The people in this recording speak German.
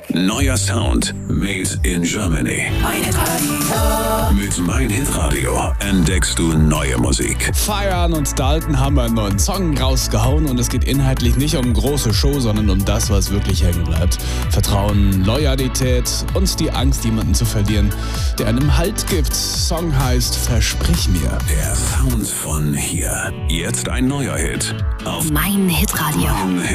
Neuer Sound made in Germany. Mein Hitradio. Mit Mein Hitradio entdeckst du neue Musik. Feiern und Dalton haben einen neuen Song rausgehauen und es geht inhaltlich nicht um große Show, sondern um das, was wirklich hängen bleibt. Vertrauen, Loyalität und die Angst, jemanden zu verlieren, der einem Halt gibt. Song heißt Versprich mir. Der Sound von hier. Jetzt ein neuer Hit auf Mein Hitradio. Mein